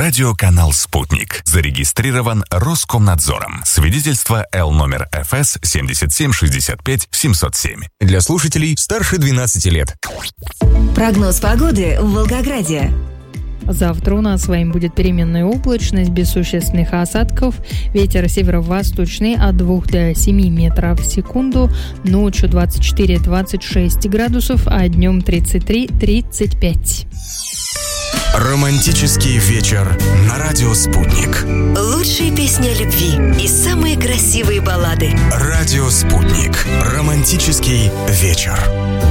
Радиоканал «Спутник». Зарегистрирован Роскомнадзором. Свидетельство Л номер ФС 7765-707. Для слушателей старше 12 лет. Прогноз погоды в Волгограде. Завтра у нас с вами будет переменная облачность, без существенных осадков. Ветер северо-восточный от 2 до 7 метров в секунду. Ночью 24-26 градусов, а днем 33-35. Романтический вечер на радио «Спутник». Лучшие песни о любви и самые красивые баллады. Радио «Спутник». Романтический вечер.